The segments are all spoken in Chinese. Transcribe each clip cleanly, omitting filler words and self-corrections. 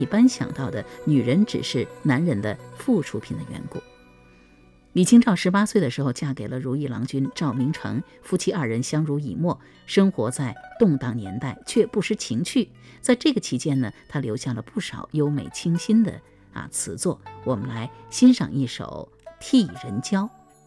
一般想到的女人只是男人的附属品的缘故。李清照18岁的时候嫁给了如意郎君赵明诚，夫妻二人相濡以沫，生活在动荡年代，却不失情趣。在这个期间呢，她留下了不少优美清新的词作。我们来欣赏一首《替人娇》。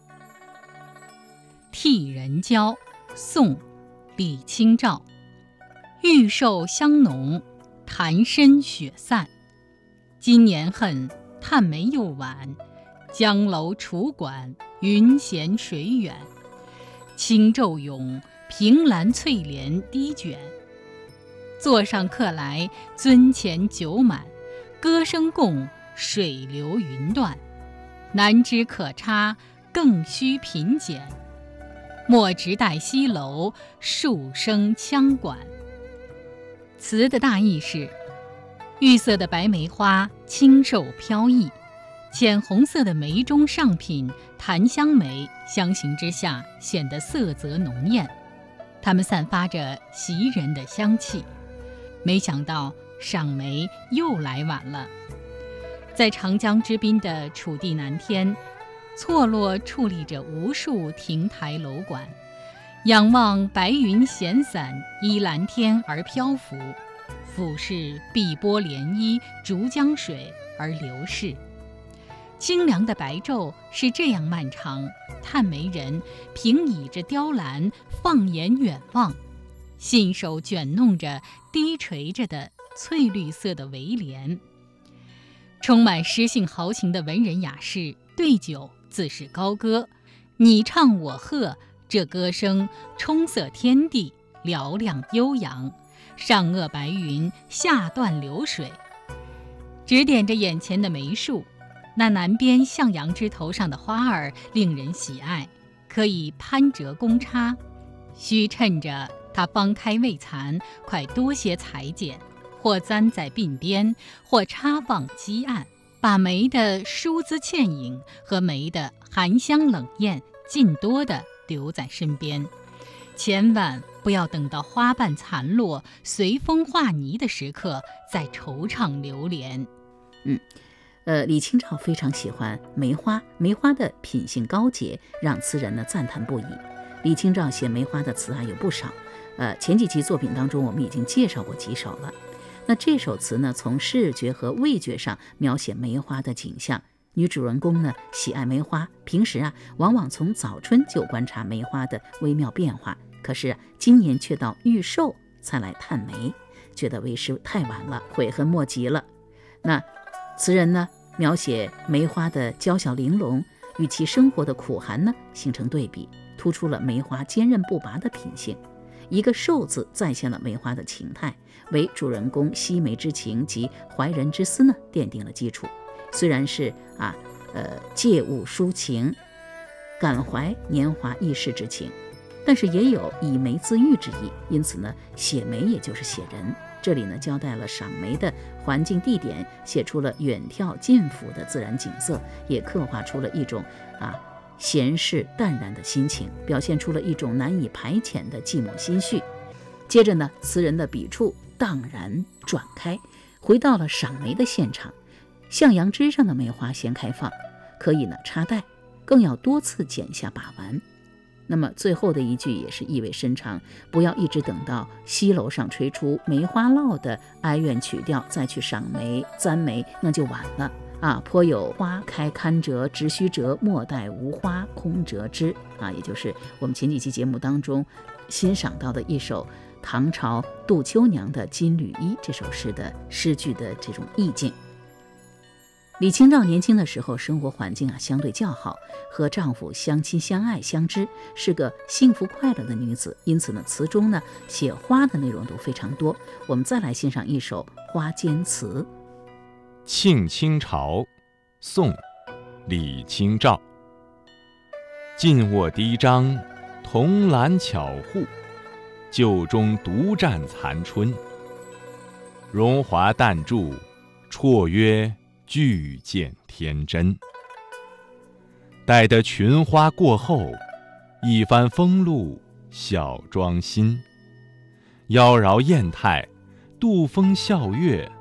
替人娇，宋，李清照。玉瘦香浓，檀深雪散。今年恨，探梅又晚。江楼楚馆，云闲水远。轻骤咏，凭栏翠帘低卷。座上客来，樽前酒满。歌声共，水流云断。难知可差，更须贫俭。莫直待西楼，数声羌管。词的大意是：玉色的白梅花清瘦飘逸，浅红色的梅中上品檀香梅相形之下显得色泽浓艳，它们散发着袭人的香气。没想到赏梅又来晚了。在长江之滨的楚地南天，错落矗立着无数亭台楼馆，仰望白云闲散，依蓝天而漂浮，俯视碧波涟漪，逐江水而流逝。清凉的白昼是这样漫长，探梅人平倚着雕栏，放眼远望，信手卷弄着低垂着的翠绿色的围帘。充满诗性豪情的文人雅士对酒自是高歌，你唱我和，这歌声冲塞天地，嘹亮悠扬，上遏白云，下断流水。指点着眼前的梅树，那南边向阳枝头上的花儿令人喜爱，可以攀折弓插，须趁着它方开未残，快多些裁剪，或簪在鬓边，或插望基岸，把梅的疏姿倩影和梅的含香冷艳尽多地留在身边。千万不要等到花瓣残落，随风化泥的时刻再惆怅流连。 李清照非常喜欢梅花，梅花的品性高洁，让词人呢赞叹不已。李清照写梅花的词有不少，前几期作品当中我们已经介绍过几首了。那这首词呢，从视觉和味觉上描写梅花的景象。女主人公呢喜爱梅花，平时往往从早春就观察梅花的微妙变化，可是今年却到玉瘦才来探梅，觉得为时太晚了，悔恨莫及了。那词人呢描写梅花的娇小玲珑，与其生活的苦寒呢形成对比，突出了梅花坚韧不拔的品性。一个瘦字再现了梅花的情态，为主人公惜梅之情及怀人之思呢奠定了基础。虽然是借物抒情，感怀年华易逝之情，但是也有以梅自喻之意，因此呢写梅也就是写人。这里呢交代了赏梅的环境地点，写出了远眺近俯的自然景色，也刻画出了一种闲适淡然的心情，表现出了一种难以排遣的寂寞心绪。接着呢，词人的笔触荡然转开，回到了赏梅的现场。向阳枝上的梅花先开放，可以呢插带，更要多次剪下把玩。那么最后的一句也是意味深长，不要一直等到西楼上吹出梅花烙的哀怨曲调再去赏梅簪梅，那就晚了颇有花开堪折直须折，莫待无花空折枝也就是我们前几期节目当中欣赏到的一首唐朝杜秋娘的《金缕衣》这首诗的诗句的这种意境。李清照年轻的时候生活环境相对较好，和丈夫相亲相爱相知，是个幸福快乐的女子，因此呢词中呢写花的内容都非常多。我们再来欣赏一首花间词。 庆清朝，宋，李清照。近卧低张，铜栏巧户，旧中独占残春。荣华淡驻，绰约俱见天真。待得群花过后，一番风露小妆新。妖娆艳态，度风笑月，